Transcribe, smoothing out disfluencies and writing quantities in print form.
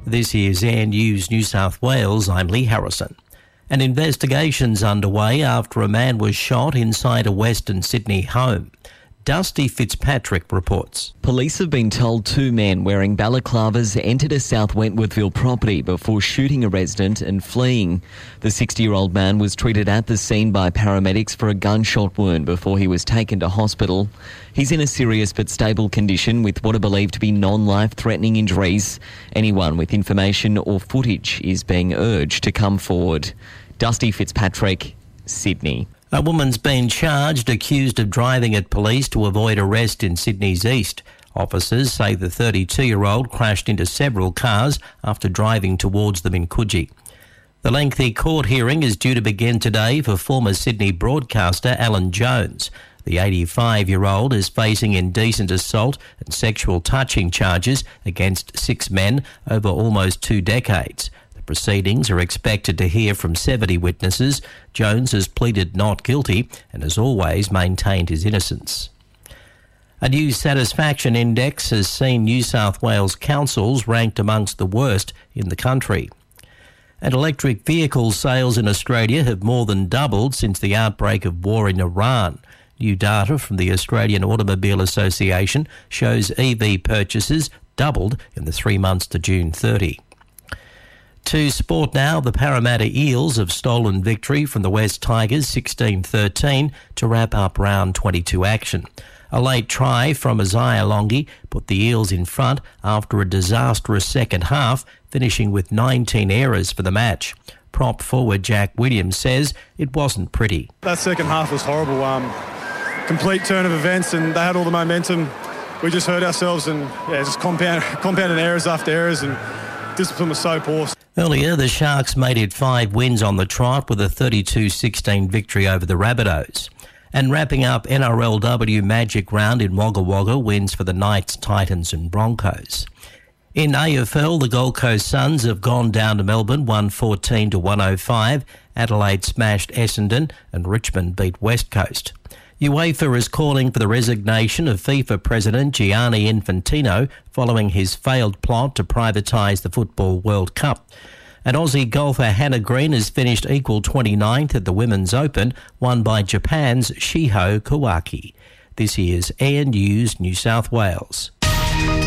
This is Air News New South Wales. I'm Lee Harrison. An investigation's underway after a man was shot inside a Western Sydney home. Dusty Fitzpatrick reports. Police have been told two men wearing balaclavas entered a South Wentworthville property before shooting a resident and fleeing. The 60-year-old man was treated at the scene by paramedics for a gunshot wound before he was taken to hospital. He's in a serious but stable condition with what are believed to be non-life-threatening injuries. Anyone with information or footage is being urged to come forward. Dusty Fitzpatrick, Sydney. A woman's been charged, accused of driving at police to avoid arrest in Sydney's east. Officers say the 32-year-old crashed into several cars after driving towards them in Coogee. The lengthy court hearing is due to begin today for former Sydney broadcaster Alan Jones. The 85-year-old is facing indecent assault and sexual touching charges against 6 men over almost 2 decades. Proceedings are expected to hear from 70 witnesses. Jones has pleaded not guilty and has always maintained his innocence. A new satisfaction index has seen New South Wales councils ranked amongst the worst in the country. And electric vehicle sales in Australia have more than doubled since the outbreak of war in Iran. New data from the Australian Automobile Association shows EV purchases doubled in the 3 months to June 30. To sport now, the Parramatta Eels have stolen victory from the West Tigers 16-13 to wrap up round 22 action. A late try from Isaiah Longi put the Eels in front after a disastrous second half, finishing with 19 errors for the match. Prop forward Jack Williams says it wasn't pretty. That second half was horrible. Complete turn of events, and they had all the momentum. We just hurt ourselves and just compounded errors after errors, and discipline was so poor. Earlier, the Sharks made it 5 wins on the trot with a 32-16 victory over the Rabbitohs. And wrapping up NRLW Magic Round in Wagga Wagga wins for the Knights, Titans and Broncos. In AFL, the Gold Coast Suns have gone down to Melbourne 114-105. Adelaide smashed Essendon and Richmond beat West Coast. UEFA is calling for the resignation of FIFA President Gianni Infantino following his failed plot to privatise the Football World Cup. And Aussie golfer Hannah Green has finished equal 29th at the Women's Open, won by Japan's Shiho Kawaki. This is Air News New South Wales.